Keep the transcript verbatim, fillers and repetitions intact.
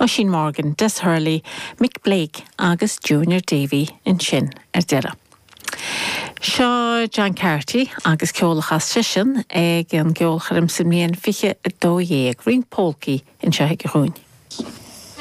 Oisin Morgan, Des Hurley, Mick Blake agus Junior Davy in sin ar deire. Seo John Carty agus ceolachas sisin ag an ceolcharim sa mian fiche dó dhéag Ring Polky in seo ag a rún.